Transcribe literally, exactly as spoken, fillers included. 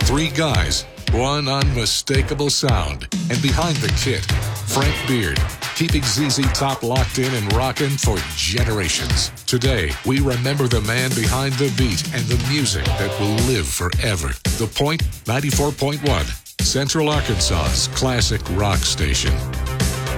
Three guys, one unmistakable sound. And behind the kit, Frank Beard, keeping Z Z Top locked in and rocking for generations. Today, we remember the man behind the beat and the music that will live forever. The Point ninety-four point one, Central Arkansas's classic rock station.